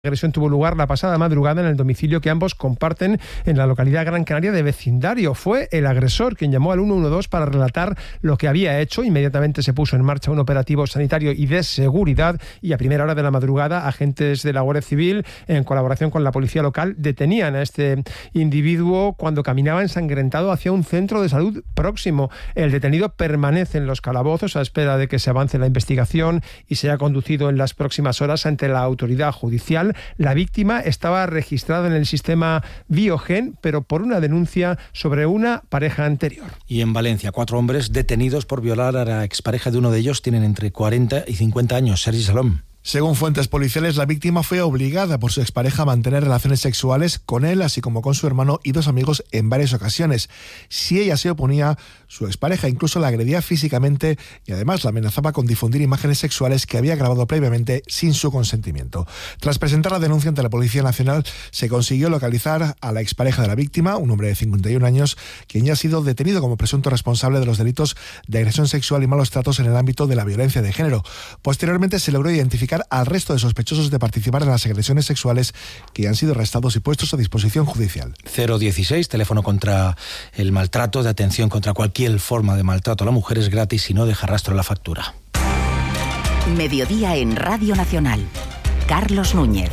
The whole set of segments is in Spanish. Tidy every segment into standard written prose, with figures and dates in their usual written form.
La agresión tuvo lugar la pasada madrugada en el domicilio que ambos comparten en la localidad Gran Canaria de Vecindario. Fue el agresor quien llamó al 112 para relatar lo que había hecho. Inmediatamente se puso en marcha un operativo sanitario y de seguridad y a primera hora de la madrugada agentes de la Guardia Civil, en colaboración con la policía local, detenían a este individuo cuando caminaba ensangrentado hacia un centro de salud próximo. El detenido permanece en los calabozos a espera de que se avance la investigación y sea conducido en las próximas horas ante la autoridad judicial. La víctima estaba registrada en el sistema Biogen, pero por una denuncia sobre una pareja anterior. Y en Valencia, 4 hombres detenidos por violar a la expareja de uno de ellos. Tienen entre 40 y 50 años. Sergi Salom. Según fuentes policiales, la víctima fue obligada por su expareja a mantener relaciones sexuales con él, así como con su hermano y 2 amigos en varias ocasiones. Si ella se oponía, su expareja incluso la agredía físicamente y además la amenazaba con difundir imágenes sexuales que había grabado previamente sin su consentimiento. Tras presentar la denuncia ante la Policía Nacional, se consiguió localizar a la expareja de la víctima, un hombre de 51 años, quien ya ha sido detenido como presunto responsable de los delitos de agresión sexual y malos tratos en el ámbito de la violencia de género. Posteriormente se logró identificar al resto de sospechosos de participar en las agresiones sexuales que han sido arrestados y puestos a disposición judicial. 016, teléfono contra el maltrato, de atención contra cualquier forma de maltrato a la mujer, es gratis y no deja rastro en la factura. Mediodía en Radio Nacional. Carlos Núñez.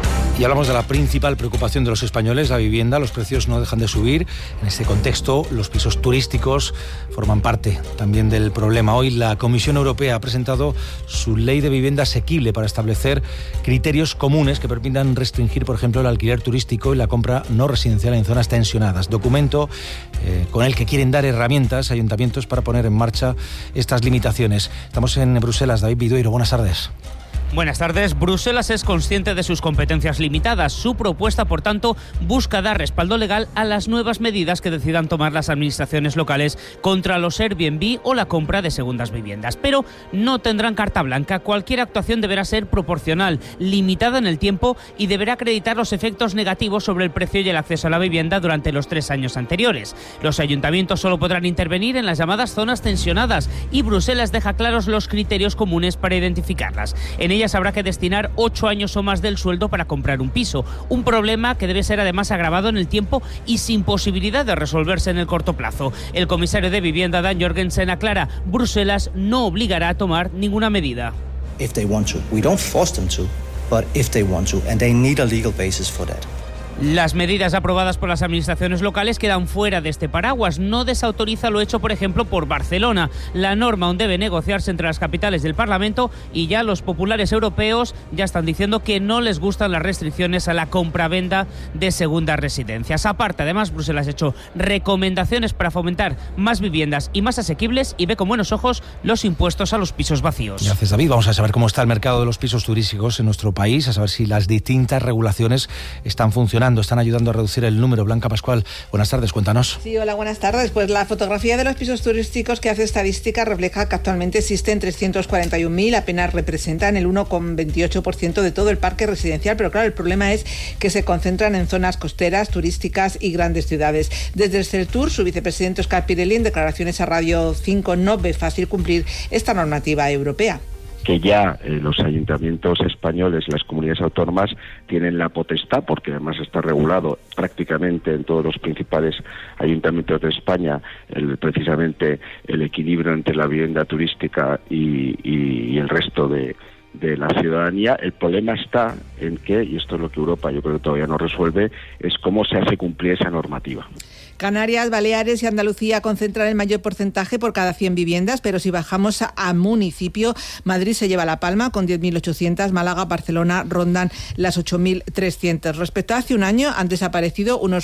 Y hablamos de la principal preocupación de los españoles, la vivienda. Los precios no dejan de subir. En este contexto, los pisos turísticos forman parte también del problema. Hoy la Comisión Europea ha presentado su ley de vivienda asequible para establecer criterios comunes que permitan restringir, por ejemplo, el alquiler turístico y la compra no residencial en zonas tensionadas. Documento con el que quieren dar herramientas a ayuntamientos para poner en marcha estas limitaciones. Estamos en Bruselas. David Vidueiro, buenas tardes. Buenas tardes. Bruselas es consciente de sus competencias limitadas. Su propuesta, por tanto, busca dar respaldo legal a las nuevas medidas que decidan tomar las administraciones locales contra los Airbnb o la compra de segundas viviendas. Pero no tendrán carta blanca. Cualquier actuación deberá ser proporcional, limitada en el tiempo y deberá acreditar los efectos negativos sobre el precio y el acceso a la vivienda durante los 3 años anteriores. Los ayuntamientos solo podrán intervenir en las llamadas zonas tensionadas y Bruselas deja claros los criterios comunes para identificarlas. En ellas habrá que destinar 8 años o más del sueldo para comprar un piso, un problema que debe ser además agravado en el tiempo y sin posibilidad de resolverse en el corto plazo. El comisario de Vivienda, Dan Jorgensen, aclara: Bruselas no obligará a tomar ninguna medida. If they want to. We don't force them to, but if they want to, and they need a legal basis for that. Las medidas aprobadas por las administraciones locales quedan fuera de este paraguas. No desautoriza lo hecho, por ejemplo, por Barcelona. La norma aún debe negociarse entre las capitales del Parlamento y ya los populares europeos ya están diciendo que no les gustan las restricciones a la compraventa de segundas residencias. Aparte, además, Bruselas ha hecho recomendaciones para fomentar más viviendas y más asequibles y ve con buenos ojos los impuestos a los pisos vacíos. Gracias, David. Vamos a saber cómo está el mercado de los pisos turísticos en nuestro país, a saber si las distintas regulaciones están funcionando. Están ayudando a reducir el número. Blanca Pascual, buenas tardes, cuéntanos. Sí, hola, buenas tardes. Pues la fotografía de los pisos turísticos que hace Estadística refleja que actualmente existen 341.000, apenas representan el 1,28% de todo el parque residencial, pero claro, el problema es que se concentran en zonas costeras, turísticas y grandes ciudades. Desde el CELTUR, su vicepresidente Óscar Pirelli, en declaraciones a Radio 5, no ve fácil cumplir esta normativa europea. Que ya los ayuntamientos españoles, las comunidades autónomas, tienen la potestad, porque además está regulado prácticamente en todos los principales ayuntamientos de España, precisamente el equilibrio entre la vivienda turística y el resto de la ciudadanía. El problema está en que, y esto es lo que Europa yo creo que todavía no resuelve, es cómo se hace cumplir esa normativa. Canarias, Baleares y Andalucía concentran el mayor porcentaje por cada 100 viviendas, pero si bajamos a municipio, Madrid se lleva la palma con 10.800, Málaga, Barcelona rondan las 8.300. Respecto a hace un año, han desaparecido unos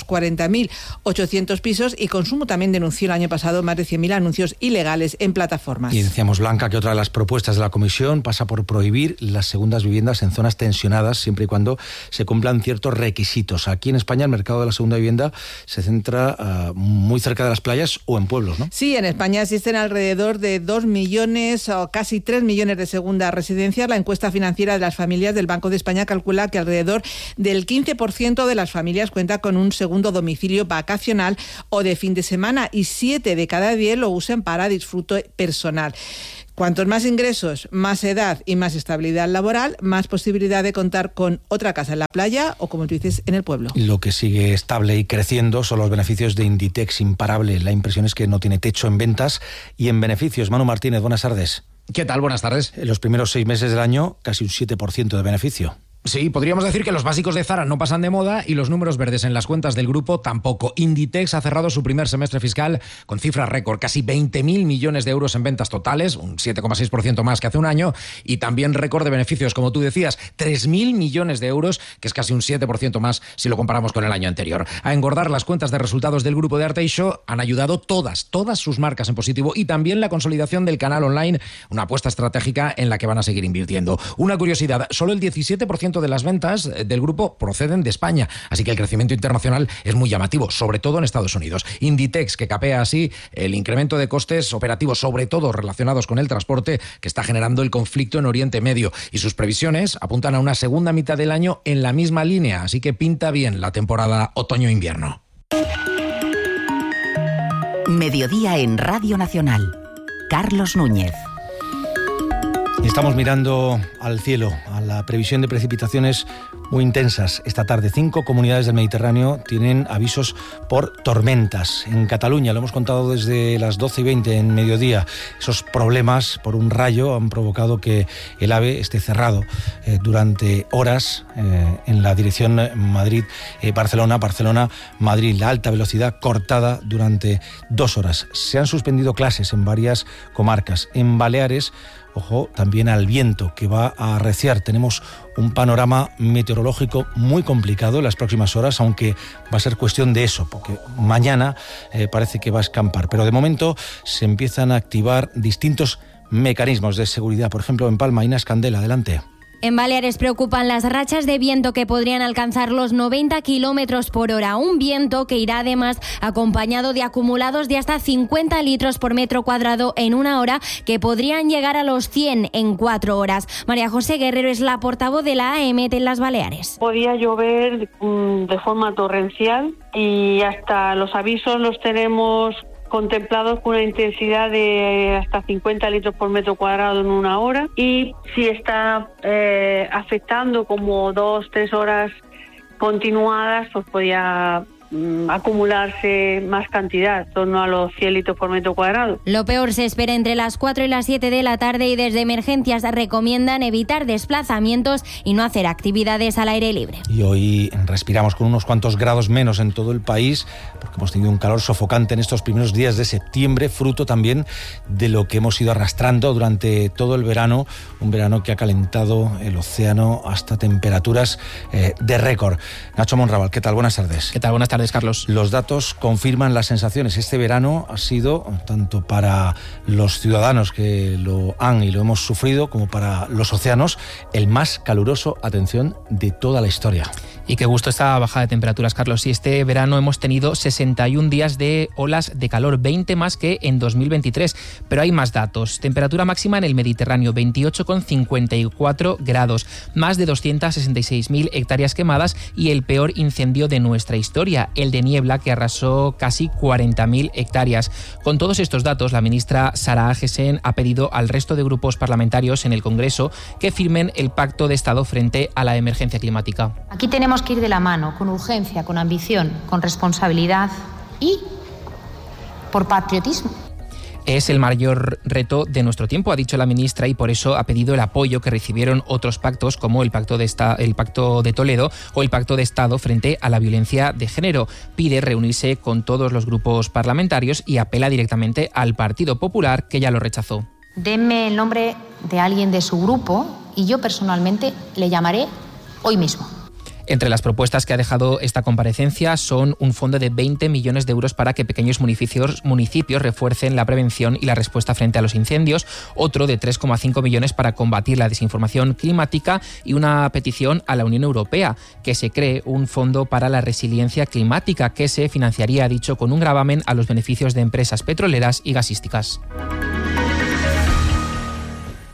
40.800 pisos y Consumo también denunció el año pasado más de 100.000 anuncios ilegales en plataformas. Y decíamos, Blanca, que otra de las propuestas de la Comisión pasa por prohibir las segundas viviendas en zonas tensionadas, siempre y cuando se cumplan ciertos requisitos. Aquí en España el mercado de la segunda vivienda se centra muy cerca de las playas o en pueblos, ¿no? Sí, en España existen alrededor de 2 millones o casi 3 millones de segundas residencias. La encuesta financiera de las familias del Banco de España calcula que alrededor del 15% de las familias cuenta con un segundo domicilio vacacional o de fin de semana y 7 de cada 10 lo usan para disfrute personal. Cuantos más ingresos, más edad y más estabilidad laboral, más posibilidad de contar con otra casa en la playa o, como tú dices, en el pueblo. Lo que sigue estable y creciendo son los beneficios de Inditex, imparable. La impresión es que no tiene techo en ventas y en beneficios. Manu Martínez, buenas tardes. ¿Qué tal? Buenas tardes. En los primeros 6 meses del año, casi un 7% de beneficio. Sí, podríamos decir que los básicos de Zara no pasan de moda y los números verdes en las cuentas del grupo tampoco. Inditex ha cerrado su primer semestre fiscal con cifras récord, casi 20.000 millones de euros en ventas totales, un 7,6% más que hace un año, y también récord de beneficios, como tú decías, 3.000 millones de euros, que es casi un 7% más si lo comparamos con el año anterior. A engordar las cuentas de resultados del grupo de Arteixo han ayudado todas sus marcas en positivo y también la consolidación del canal online, una apuesta estratégica en la que van a seguir invirtiendo. Una curiosidad, solo el 17% de las ventas del grupo proceden de España, así que el crecimiento internacional es muy llamativo, sobre todo en Estados Unidos. Inditex, que capea así el incremento de costes operativos, sobre todo relacionados con el transporte, que está generando el conflicto en Oriente Medio, y sus previsiones apuntan a una segunda mitad del año en la misma línea, así que pinta bien la temporada otoño-invierno. Mediodía en Radio Nacional. Carlos Núñez. Estamos mirando al cielo, a la previsión de precipitaciones muy intensas. Esta tarde 5 comunidades del Mediterráneo tienen avisos por tormentas. En Cataluña, lo hemos contado desde las 12:20 en mediodía, esos problemas por un rayo han provocado que el AVE esté cerrado durante horas en la dirección Madrid-Barcelona, Barcelona-Madrid. La alta velocidad cortada durante 2 horas. Se han suspendido clases en varias comarcas. En Baleares, ojo, también al viento que va a arreciar. Tenemos un panorama meteorológico muy complicado en las próximas horas, aunque va a ser cuestión de eso, porque mañana parece que va a escampar. Pero de momento se empiezan a activar distintos mecanismos de seguridad. Por ejemplo, en Palma, Inés Candela, adelante. En Baleares preocupan las rachas de viento que podrían alcanzar los 90 kilómetros por hora. Un viento que irá además acompañado de acumulados de hasta 50 litros por metro cuadrado en una hora, que podrían llegar a los 100 en 4 horas. María José Guerrero es la portavoz de la AEMET en las Baleares. Podía llover de forma torrencial y hasta los avisos los tenemos contemplados con una intensidad de hasta 50 litros por metro cuadrado en una hora, y si está afectando como 2-3 horas continuadas, pues podía acumularse más cantidad, en torno a los 100 litros por metro cuadrado. Lo peor se espera entre las 4 y las 7 de la tarde y desde emergencias recomiendan evitar desplazamientos y no hacer actividades al aire libre. Y hoy respiramos con unos cuantos grados menos en todo el país, porque hemos tenido un calor sofocante en estos primeros días de septiembre, fruto también de lo que hemos ido arrastrando durante todo el verano, un verano que ha calentado el océano hasta temperaturas de récord. Nacho Monraval, ¿qué tal? Buenas tardes. ¿Qué tal? Buenas tardes, Carlos. Los datos confirman las sensaciones. Este verano ha sido, tanto para los ciudadanos que lo han y lo hemos sufrido, como para los océanos, el más caluroso, atención, de toda la historia. Y qué gusto esta bajada de temperaturas, Carlos. Y este verano hemos tenido 61 días de olas de calor, 20 más que en 2023. Pero hay más datos. Temperatura máxima en el Mediterráneo, 28,54 grados. Más de 266.000 hectáreas quemadas y el peor incendio de nuestra historia, el de Niebla, que arrasó casi 40.000 hectáreas. Con todos estos datos, la ministra Sara Agesen ha pedido al resto de grupos parlamentarios en el Congreso que firmen el Pacto de Estado frente a la emergencia climática. Aquí tenemos que ir de la mano, con urgencia, con ambición, con responsabilidad y por patriotismo. Es el mayor reto de nuestro tiempo, ha dicho la ministra, y por eso ha pedido el apoyo que recibieron otros pactos, como el Pacto de Toledo o el Pacto de Estado frente a la violencia de género. Pide reunirse con todos los grupos parlamentarios y apela directamente al Partido Popular, que ya lo rechazó. Denme el nombre de alguien de su grupo y yo personalmente le llamaré hoy mismo. Entre las propuestas que ha dejado esta comparecencia son un fondo de 20 millones de euros para que pequeños municipios refuercen la prevención y la respuesta frente a los incendios, otro de 3,5 millones para combatir la desinformación climática y una petición a la Unión Europea que se cree un fondo para la resiliencia climática que se financiaría, ha dicho, con un gravamen a los beneficios de empresas petroleras y gasísticas.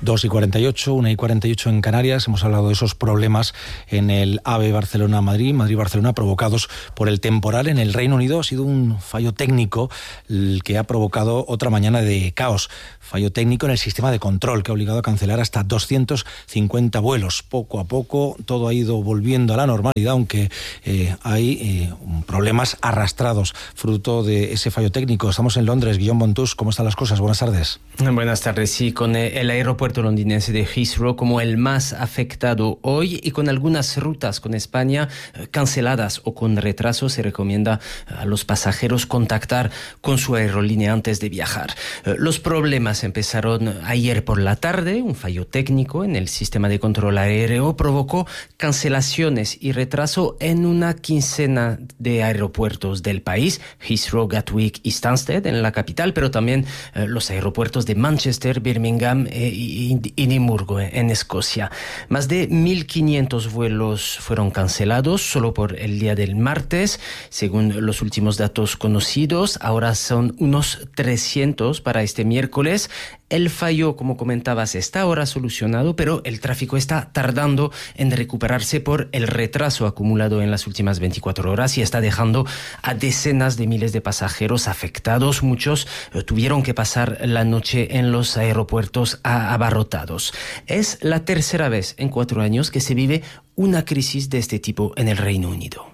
2:48, 1:48 en Canarias. Hemos hablado de esos problemas en el AVE Barcelona-Madrid, Madrid-Barcelona, provocados por el temporal en el Reino Unido. Ha sido un fallo técnico el que ha provocado otra mañana de caos. Fallo técnico en el sistema de control que ha obligado a cancelar hasta 250 vuelos. Poco a poco todo ha ido volviendo a la normalidad, aunque hay problemas arrastrados fruto de ese fallo técnico. Estamos en Londres. Guillaume Bontus, ¿cómo están las cosas? Buenas tardes. Buenas tardes. Sí, con el aeropuerto londinense de Heathrow como el más afectado hoy y con algunas rutas con España canceladas o con retraso, se recomienda a los pasajeros contactar con su aerolínea antes de viajar. Los problemas empezaron ayer por la tarde. Un fallo técnico en el sistema de control aéreo provocó cancelaciones y retraso en una quincena de aeropuertos del país: Heathrow, Gatwick y Stansted en la capital, pero también los aeropuertos de Manchester, Birmingham y Edimburgo en Escocia. Más de 1.500 vuelos fueron cancelados solo por el día del martes, según los últimos datos conocidos. Ahora son unos 300 para este miércoles. El fallo, como comentabas, está ahora solucionado, pero el tráfico está tardando en recuperarse por el retraso acumulado en las últimas 24 horas y está dejando a decenas de miles de pasajeros afectados. Muchos tuvieron que pasar la noche en los aeropuertos abarrotados. Es la tercera vez en 4 años que se vive una crisis de este tipo en el Reino Unido.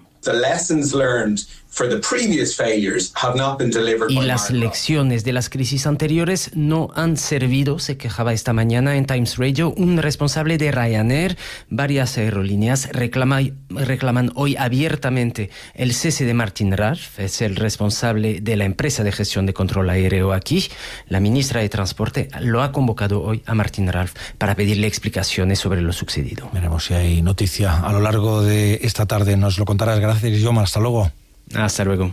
Y las lecciones de las crisis anteriores no han servido, se quejaba esta mañana en Times Radio un responsable de Ryanair. Varias aerolíneas reclaman hoy abiertamente el cese de Martin Ralph, es el responsable de la empresa de gestión de control aéreo aquí. La ministra de Transporte lo ha convocado hoy a Martin Ralph para pedirle explicaciones sobre lo sucedido. Veremos si hay noticia a lo largo de esta tarde. Nos lo contarás. Gracias, Guillaume. Hasta luego. Hasta luego.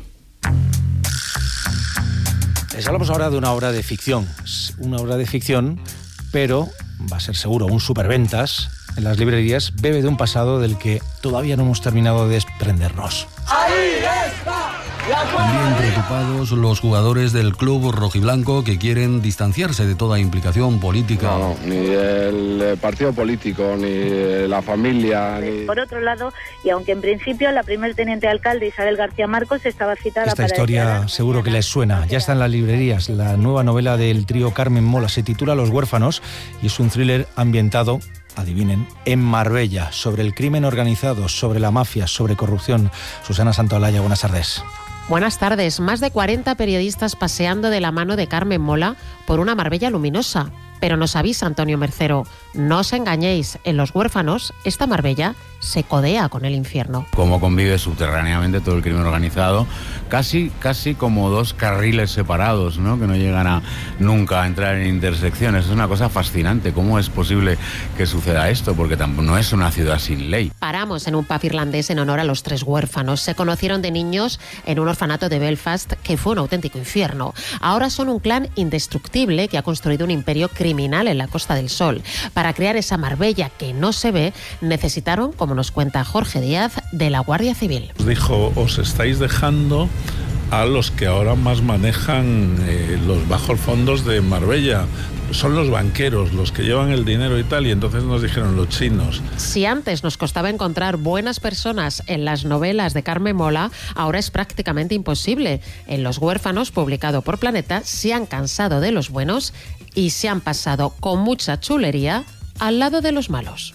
Les hablamos ahora de una obra de ficción. Una obra de ficción, pero va a ser seguro un superventas en las librerías. Bebe de un pasado del que todavía no hemos terminado de desprendernos. ¡Ahí está! Bien preocupados los jugadores del club rojiblanco que quieren distanciarse de toda implicación política. No, ni el partido político, ni la familia. Ni... Por otro lado, y aunque en principio la primer teniente alcalde Isabel García Marcos estaba citada para... Esta historia seguro que les suena. Ya está en las librerías. La nueva novela del trío Carmen Mola se titula Los huérfanos y es un thriller ambientado, adivinen, en Marbella, sobre el crimen organizado, sobre la mafia, sobre corrupción. Susana Santaolalla, buenas tardes. Buenas tardes. Más de 40 periodistas paseando de la mano de Carmen Mola por una Marbella luminosa. Pero nos avisa Antonio Mercero, no os engañéis, en Los huérfanos, esta Marbella se codea con el infierno. Cómo convive subterráneamente todo el crimen organizado, casi como dos carriles separados, ¿no? Que no llegan nunca a entrar en intersecciones. Es una cosa fascinante. ¿Cómo es posible que suceda esto? Porque no es una ciudad sin ley. Paramos en un pub irlandés en honor a los 3 huérfanos. Se conocieron de niños en un orfanato de Belfast que fue un auténtico infierno. Ahora son un clan indestructible que ha construido un imperio criminal en la Costa del Sol. Para crear esa Marbella que no se ve, necesitaron, como nos cuenta Jorge Díaz, de la Guardia Civil. Dijo, os estáis dejando a los que ahora más manejan los bajos fondos de Marbella. Son los banqueros los que llevan el dinero y tal, y entonces nos dijeron los chinos. Si antes nos costaba encontrar buenas personas en las novelas de Carmen Mola, ahora es prácticamente imposible. En Los huérfanos, publicado por Planeta, se han cansado de los buenos y se han pasado con mucha chulería al lado de los malos.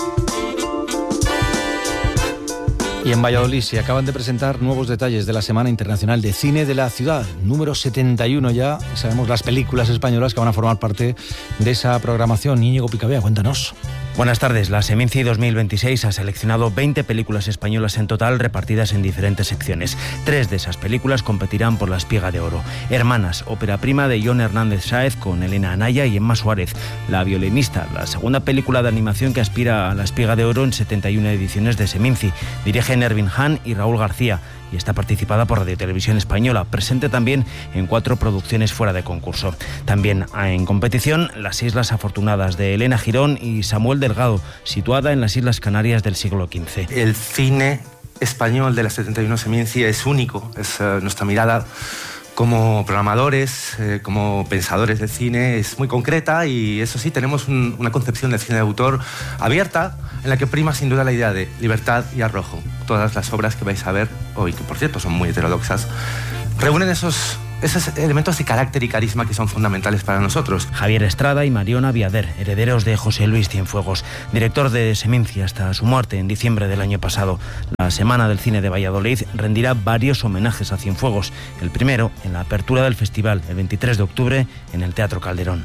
Y en Valladolid se acaban de presentar nuevos detalles de la Semana Internacional de Cine de la Ciudad, número 71 ya, y sabemos las películas españolas que van a formar parte de esa programación. Íñigo Picabea, cuéntanos. Buenas tardes. La Seminci 2026 ha seleccionado 20 películas españolas en total repartidas en diferentes secciones. 3 de esas películas competirán por la Espiga de Oro. Hermanas, ópera prima de Jon Hernández Sáez con Elena Anaya y Emma Suárez. La violinista, la segunda película de animación que aspira a la Espiga de Oro en 71 ediciones de Seminci. Dirigen Ervin Han y Raúl García y está participada por Radio Televisión Española, presente también en 4 producciones fuera de concurso. También en competición Las Islas Afortunadas de Elena Girón y Samuel Delgado, situada en las Islas Canarias del siglo XV. El cine español de la 71 Seminci es único, es nuestra mirada como programadores, como pensadores de cine, es muy concreta y eso sí, tenemos una concepción del cine de autor abierta, en la que prima sin duda la idea de libertad y arrojo. Todas las obras que vais a ver hoy, que por cierto son muy heterodoxas, reúnen esos elementos de carácter y carisma que son fundamentales para nosotros. Javier Estrada y Mariona Viader, herederos de José Luis Cienfuegos, director de Semencia hasta su muerte en diciembre del año pasado. La Semana del Cine de Valladolid rendirá varios homenajes a Cienfuegos. El primero en la apertura del festival, el 23 de octubre, en el Teatro Calderón.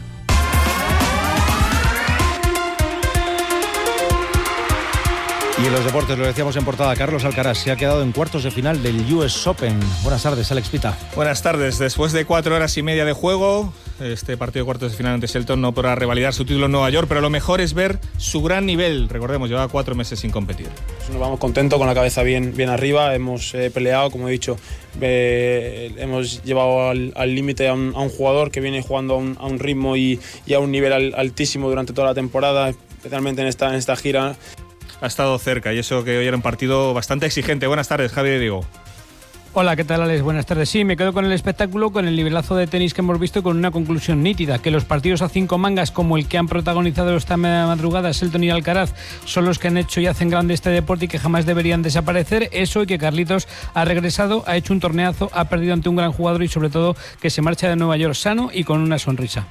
Y en los deportes, lo decíamos en portada, Carlos Alcaraz se ha quedado en cuartos de final del US Open. Buenas tardes, Alex Pita. Buenas tardes. Después de 4 horas y media de juego, este partido de cuartos de final ante Shelton no podrá revalidar su título en Nueva York, pero lo mejor es ver su gran nivel. Recordemos, llevaba 4 meses sin competir. Nos vamos contentos, con la cabeza bien arriba. Hemos peleado, como he dicho, hemos llevado al límite a un jugador que viene jugando a un ritmo y a un nivel altísimo durante toda la temporada, especialmente en esta gira. Ha estado cerca y eso que hoy era un partido bastante exigente. Buenas tardes, Javi de Diego. Hola, ¿qué tal, Alex? Buenas tardes. Sí, me quedo con el espectáculo, con el nivelazo de tenis que hemos visto y con una conclusión nítida, que los partidos a 5 mangas como el que han protagonizado esta madrugada Shelton y Alcaraz son los que han hecho y hacen grande este deporte y que jamás deberían desaparecer. Eso, y que Carlitos ha regresado, ha hecho un torneazo, ha perdido ante un gran jugador y sobre todo que se marcha de Nueva York sano y con una sonrisa.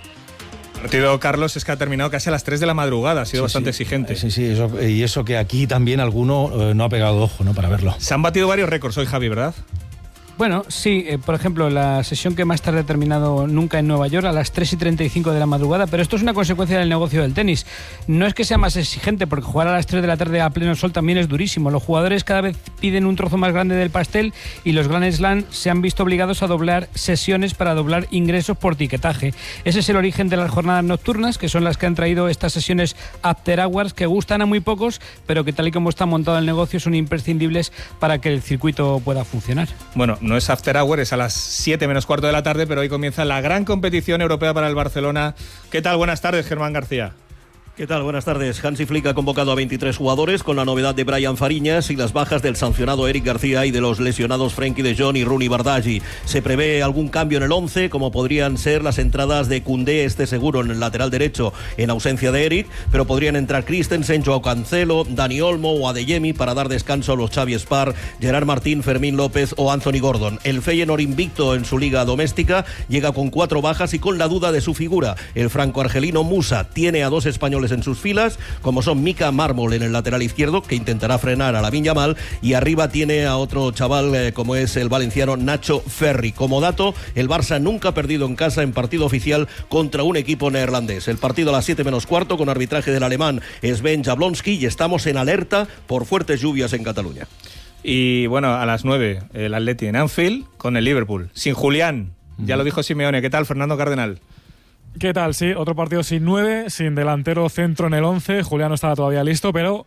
El partido, Carlos, es que ha terminado casi a las 3 de la madrugada, ha sido bastante exigente. Sí, eso que aquí también alguno no ha pegado ojo, ¿no?, para verlo. Se han batido varios récords hoy, Javi, ¿verdad? Bueno, sí, por ejemplo, la sesión que más tarde ha terminado nunca en Nueva York a las 3:35 de la madrugada, pero esto es una consecuencia del negocio del tenis. No es que sea más exigente, porque jugar a las 3 de la tarde a pleno sol también es durísimo. Los jugadores cada vez piden un trozo más grande del pastel y los Grand Slam se han visto obligados a doblar sesiones para doblar ingresos por tiquetaje. Ese es el origen de las jornadas nocturnas, que son las que han traído estas sesiones after hours, que gustan a muy pocos, pero que tal y como está montado el negocio son imprescindibles para que el circuito pueda funcionar. Bueno, no es after hour, es a las 7 menos cuarto de la tarde, pero hoy comienza la gran competición europea para el Barcelona. ¿Qué tal? Buenas tardes, Germán García. ¿Qué tal? Buenas tardes. Hansi Flick ha convocado a 23 jugadores con la novedad de Brian Fariñas y las bajas del sancionado Eric García y de los lesionados Frenkie de Jong y Rooney Bardghji. Se prevé algún cambio en el 11, como podrían ser las entradas de Koundé, seguro en el lateral derecho en ausencia de Eric, pero podrían entrar Christensen, Joao Cancelo, Dani Olmo o Adeyemi para dar descanso a los Xavi Spar, Gerard Martín, Fermín López o Anthony Gordon. El Feyenoord, invicto en su liga doméstica, llega con 4 bajas y con la duda de su figura. El franco-argelino Musa tiene a 2 españoles en sus filas, como son Mika Mármol en el lateral izquierdo, que intentará frenar a Lamine Yamal, y arriba tiene a otro chaval como es el valenciano Nacho Ferri. Como dato, el Barça nunca ha perdido en casa en partido oficial contra un equipo neerlandés. El partido a las 7 menos cuarto con arbitraje del alemán Sven Jablonski y estamos en alerta por fuertes lluvias en Cataluña. Y bueno, a las 9 el Atleti en Anfield con el Liverpool, sin Julián, ya lo dijo Simeone. ¿Qué tal, Fernando Cardenal? ¿Qué tal? Sí, otro partido sin 9, sin delantero centro en el 11. Julián no estaba todavía listo, pero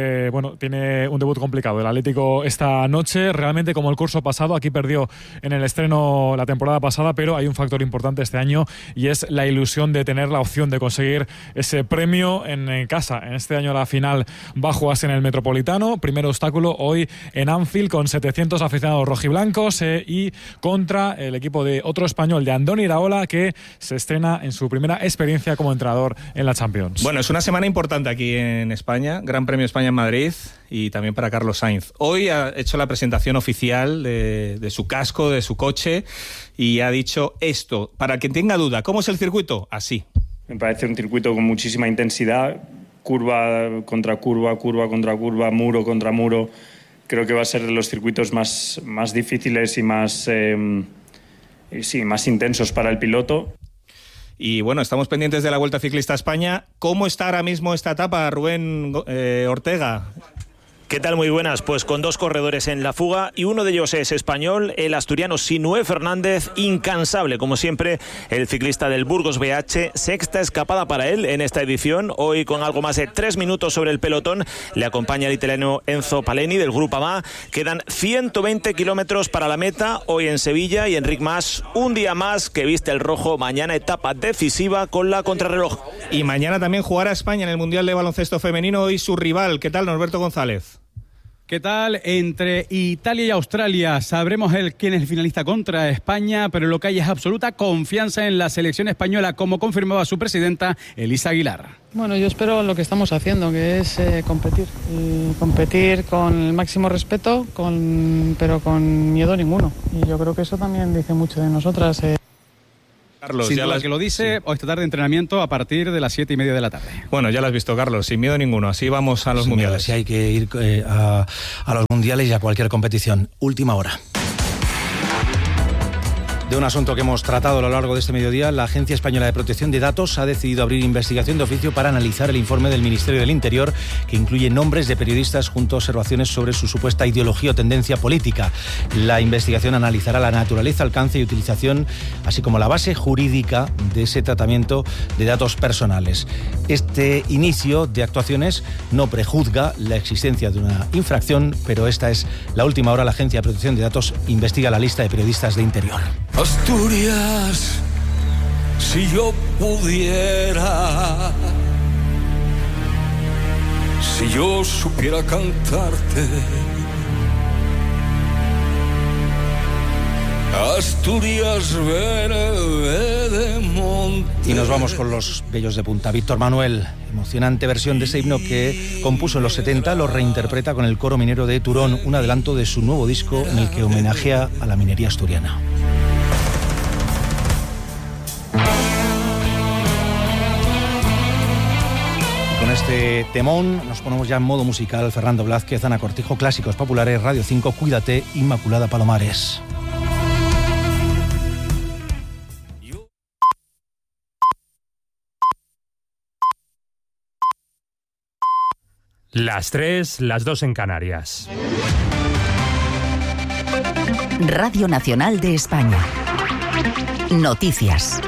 tiene un debut complicado. El Atlético esta noche, realmente como el curso pasado, aquí perdió en el estreno la temporada pasada, pero hay un factor importante este año y es la ilusión de tener la opción de conseguir ese premio en casa. En este año la final va a jugarse en el Metropolitano. Primer obstáculo hoy en Anfield con 700 aficionados rojiblancos y contra el equipo de otro español, de Andoni Iraola, que se estrena en su primera experiencia como entrenador en la Champions. Bueno, es una semana importante aquí en España, Gran Premio España en Madrid y también para Carlos Sainz. Hoy ha hecho la presentación oficial de su casco, de su coche, y ha dicho esto. Para quien tenga duda, ¿cómo es el circuito? Así. Me parece un circuito con muchísima intensidad, curva contra curva, curva contra curva, muro contra muro. Creo que va a ser de los circuitos más difíciles y más intensos para el piloto. Y bueno, estamos pendientes de la Vuelta Ciclista a España. ¿Cómo está ahora mismo esta etapa, Rubén Ortega? ¿Qué tal? Muy buenas. Pues con 2 corredores en la fuga y uno de ellos es español, el asturiano Sinué Fernández, incansable como siempre, el ciclista del Burgos BH, sexta escapada para él en esta edición, hoy con algo más de 3 minutos sobre el pelotón. Le acompaña el italiano Enzo Paleni del Grupo AMA. Quedan 120 kilómetros para la meta, hoy en Sevilla, y Enric Mas, un día más que viste el rojo. Mañana etapa decisiva con la contrarreloj. Y mañana también jugará España en el Mundial de Baloncesto Femenino y su rival. ¿Qué tal, Norberto González? ¿Qué tal? Entre Italia y Australia sabremos quién es el finalista contra España, pero lo que hay es absoluta confianza en la selección española, como confirmaba su presidenta, Elisa Aguilar. Bueno, yo espero lo que estamos haciendo, que es competir. Y competir con el máximo respeto, pero con miedo ninguno. Y yo creo que eso también dice mucho de nosotras. Carlos, sin duda que lo dice, hoy esta tarde entrenamiento a partir de las 7:30 de la tarde. Bueno, ya lo has visto, Carlos, sin miedo ninguno. Así vamos a los mundiales. Sí, hay que ir a los mundiales y a cualquier competición. Última hora. De un asunto que hemos tratado a lo largo de este mediodía, la Agencia Española de Protección de Datos ha decidido abrir investigación de oficio para analizar el informe del Ministerio del Interior, que incluye nombres de periodistas junto a observaciones sobre su supuesta ideología o tendencia política. La investigación analizará la naturaleza, alcance y utilización, así como la base jurídica de ese tratamiento de datos personales. Este inicio de actuaciones no prejuzga la existencia de una infracción, pero esta es la última hora. La Agencia de Protección de Datos investiga la lista de periodistas de Interior. Asturias, si yo pudiera, si yo supiera cantarte. Asturias, verde de monte. Y nos vamos con los bellos de punta. Víctor Manuel, emocionante versión de ese himno que compuso en los 70, lo reinterpreta con el Coro Minero de Turón, un adelanto de su nuevo disco en el que homenajea a la minería asturiana. Con este temón nos ponemos ya en modo musical. Fernando Blázquez, Ana Cortijo, Clásicos Populares, Radio 5, Cuídate, Inmaculada Palomares. Las 3, las 2 en Canarias. Radio Nacional de España. Noticias.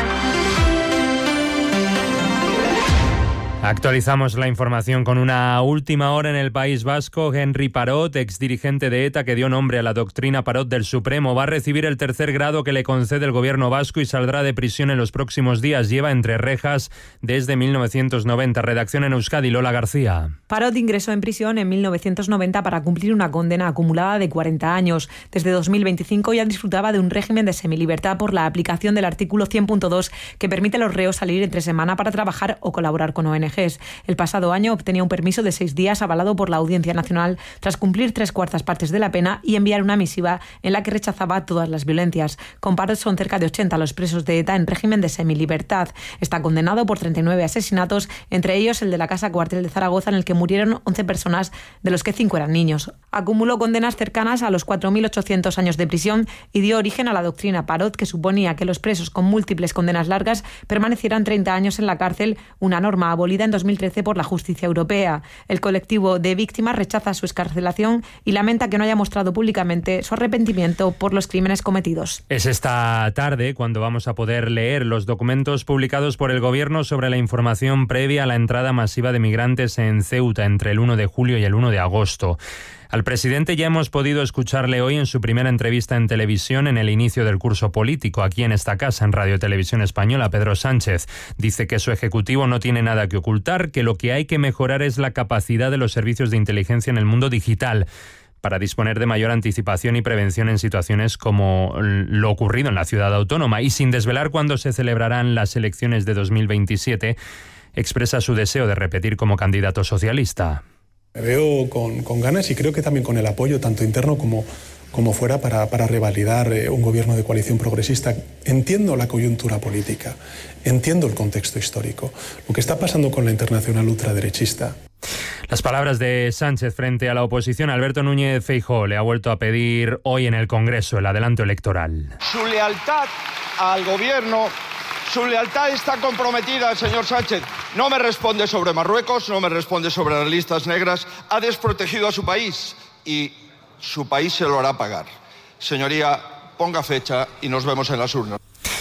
Actualizamos la información con una última hora en el País Vasco. Henry Parot, exdirigente de ETA que dio nombre a la doctrina Parot del Supremo, va a recibir el tercer grado que le concede el gobierno vasco y saldrá de prisión en los próximos días. Lleva entre rejas desde 1990. Redacción en Euskadi, Lola García. Parot ingresó en prisión en 1990 para cumplir una condena acumulada de 40 años. Desde 2025 ya disfrutaba de un régimen de semilibertad por la aplicación del artículo 100.2 que permite a los reos salir entre semana para trabajar o colaborar con ONG. El pasado año obtenía un permiso de 6 días avalado por la Audiencia Nacional tras cumplir 3/4 partes de la pena y enviar una misiva en la que rechazaba todas las violencias. Con Parot son cerca de 80 los presos de ETA en régimen de semilibertad. Está condenado por 39 asesinatos, entre ellos el de la Casa Cuartel de Zaragoza, en el que murieron 11 personas, de los que 5 eran niños. Acumuló condenas cercanas a los 4.800 años de prisión y dio origen a la doctrina Parot, que suponía que los presos con múltiples condenas largas permanecieran 30 años en la cárcel, una norma abolida en 2013 por la justicia europea. El colectivo de víctimas rechaza su excarcelación y lamenta que no haya mostrado públicamente su arrepentimiento por los crímenes cometidos. Es esta tarde cuando vamos a poder leer los documentos publicados por el Gobierno sobre la información previa a la entrada masiva de migrantes en Ceuta entre el 1 de julio y el 1 de agosto. Al presidente ya hemos podido escucharle hoy en su primera entrevista en televisión en el inicio del curso político, aquí en esta casa, en Radio Televisión Española. Pedro Sánchez dice que su ejecutivo no tiene nada que ocultar, que lo que hay que mejorar es la capacidad de los servicios de inteligencia en el mundo digital para disponer de mayor anticipación y prevención en situaciones como lo ocurrido en la ciudad autónoma. Y sin desvelar cuándo se celebrarán las elecciones de 2027, expresa su deseo de repetir como candidato socialista. Me veo con ganas y creo que también con el apoyo tanto interno como fuera para revalidar un gobierno de coalición progresista. Entiendo la coyuntura política, entiendo el contexto histórico, lo que está pasando con la internacional ultraderechista. Las palabras de Sánchez frente a la oposición. Alberto Núñez Feijóo le ha vuelto a pedir hoy en el Congreso el adelanto electoral. Su lealtad al gobierno, su lealtad está comprometida, señor Sánchez. No me responde sobre Marruecos, no me responde sobre las listas negras. Ha desprotegido a su país y su país se lo hará pagar. Señoría, ponga fecha y nos vemos en las urnas.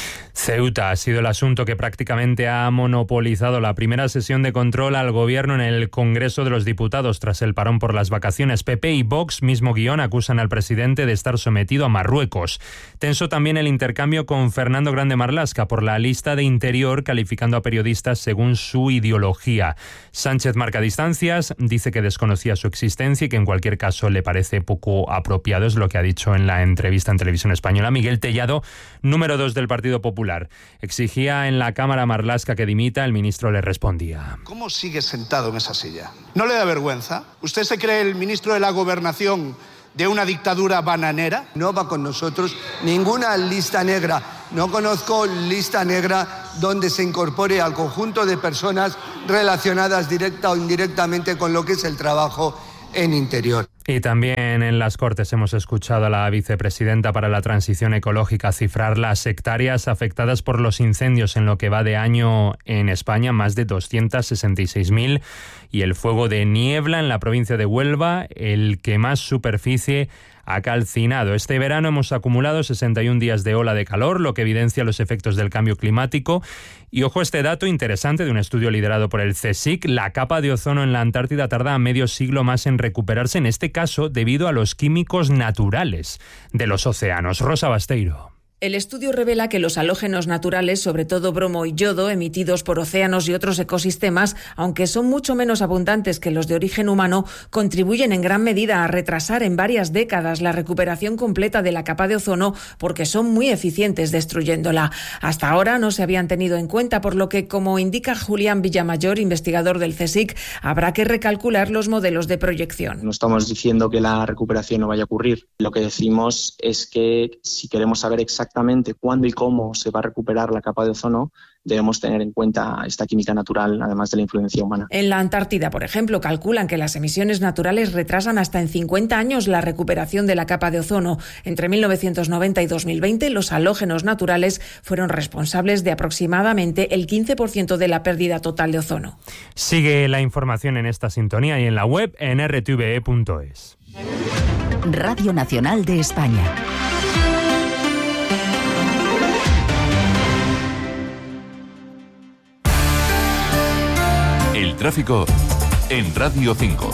Ceuta ha sido el asunto que prácticamente ha monopolizado la primera sesión de control al gobierno en el Congreso de los Diputados tras el parón por las vacaciones. PP y Vox, mismo guión, acusan al presidente de estar sometido a Marruecos. Tenso también el intercambio con Fernando Grande Marlaska por la lista de Interior, calificando a periodistas según su ideología. Sánchez marca distancias, dice que desconocía su existencia y que en cualquier caso le parece poco apropiado, es lo que ha dicho en la entrevista en Televisión Española. Miguel Tellado, número 2 del Partido Popular, exigía en la Cámara a Marlaska que dimita. El ministro le respondía: ¿Cómo sigue sentado en esa silla? ¿No le da vergüenza? ¿Usted se cree el ministro de la Gobernación de una dictadura bananera? No va con nosotros ninguna lista negra. No conozco lista negra donde se incorpore al conjunto de personas relacionadas directa o indirectamente con lo que es el trabajo en Interior. Y también en las Cortes hemos escuchado a la vicepresidenta para la Transición Ecológica cifrar las hectáreas afectadas por los incendios en lo que va de año en España, más de 266.000, y el fuego de niebla en la provincia de Huelva, el que más superficie ha calcinado. Este verano hemos acumulado 61 días de ola de calor, lo que evidencia los efectos del cambio climático. Y ojo este dato interesante de un estudio liderado por el CSIC: la capa de ozono en la Antártida tarda medio siglo más en recuperarse, en este caso debido a los químicos naturales de los océanos. Rosa Basteiro. El estudio revela que los halógenos naturales, sobre todo bromo y yodo, emitidos por océanos y otros ecosistemas, aunque son mucho menos abundantes que los de origen humano, contribuyen en gran medida a retrasar en varias décadas la recuperación completa de la capa de ozono porque son muy eficientes destruyéndola. Hasta ahora no se habían tenido en cuenta, por lo que, como indica Julián Villamayor, investigador del CSIC, habrá que recalcular los modelos de proyección. No estamos diciendo que la recuperación no vaya a ocurrir. Lo que decimos es que si queremos saber exactamente cuándo y cómo se va a recuperar la capa de ozono, debemos tener en cuenta esta química natural, además de la influencia humana. En la Antártida, por ejemplo, calculan que las emisiones naturales retrasan hasta en 50 años la recuperación de la capa de ozono. Entre 1990 y 2020, los halógenos naturales fueron responsables de aproximadamente el 15% de la pérdida total de ozono. Sigue la información en esta sintonía y en la web en rtve.es. Radio Nacional de España. El tráfico en Radio 5.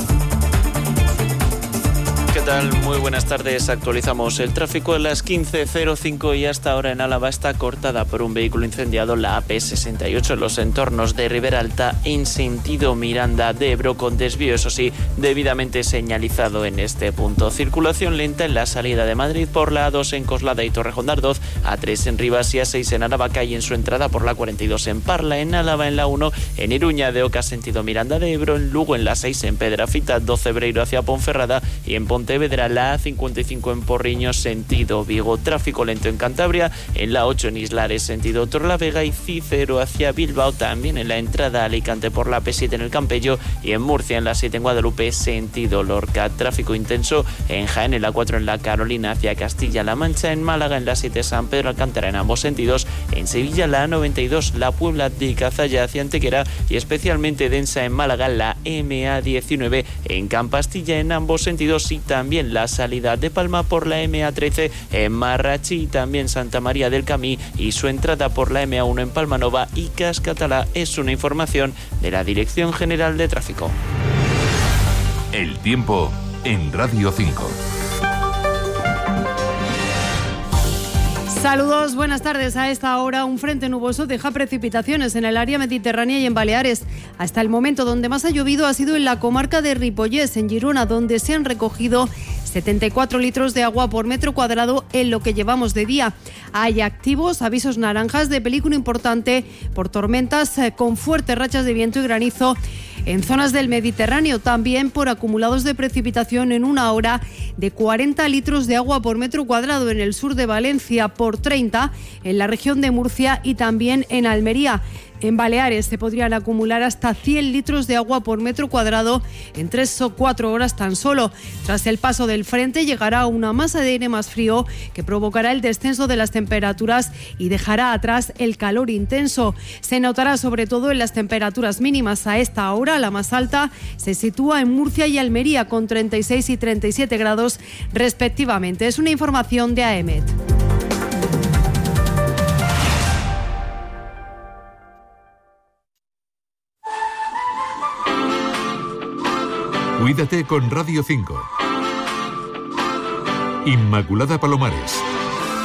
¿Qué tal? Muy buenas tardes. Actualizamos el tráfico a las 15:05 y hasta ahora en Álava está cortada por un vehículo incendiado la AP68 en los entornos de Ribera Alta en sentido Miranda de Ebro, con desvío, eso sí, debidamente señalizado en este punto. Circulación lenta en la salida de Madrid por la A2 en Coslada y Torrejón de Ardoz, A3 en Rivas y A6 en Aravaca, y en su entrada por la 42 en Parla, en Álava en la 1, en Iruña de Oca sentido Miranda de Ebro, en Lugo en la 6 en Pedrafita, 12 Breiro hacia Ponferrada, y en Pontevedra la A55 en Porriño sentido Vigo. Tráfico lento en Cantabria, en la 8 en Islares sentido Torrelavega y Cícero hacia Bilbao, también en la entrada a Alicante por la P7 en el Campello, y en Murcia en la 7 en Guadalupe sentido Lorca. Tráfico intenso en Jaén, en la 4 en la Carolina hacia Castilla-La Mancha, en Málaga en la 7 San Pedro Alcántara en ambos sentidos, en Sevilla la A92 la Puebla de Cazalla hacia Antequera, y especialmente densa en Málaga la MA19 en Campastilla en ambos sentidos, y también la salida de Palma por la MA13 en Marrachi, y también Santa María del Camí y su entrada por la MA1 en Palmanova y Cascatalá. Es una información de la Dirección General de Tráfico. El tiempo en Radio 5. Saludos, buenas tardes. A esta hora un frente nuboso deja precipitaciones en el área mediterránea y en Baleares. Hasta el momento donde más ha llovido ha sido en la comarca de Ripollés, en Girona, donde se han recogido 74 litros de agua por metro cuadrado en lo que llevamos de día. Hay activos avisos naranjas de peligro importante por tormentas con fuertes rachas de viento y granizo en zonas del Mediterráneo, también por acumulados de precipitación en una hora de 40 litros de agua por metro cuadrado en el sur de Valencia, por 30 en la región de Murcia y también en Almería. En Baleares se podrían acumular hasta 100 litros de agua por metro cuadrado en 3 o 4 horas tan solo. Tras el paso del frente llegará una masa de aire más frío que provocará el descenso de las temperaturas y dejará atrás el calor intenso. Se notará sobre todo en las temperaturas mínimas. A esta hora la más alta se sitúa en Murcia y Almería con 36 y 37 grados respectivamente. Es una información de AEMET. Cuídate con Radio 5. Inmaculada Palomares.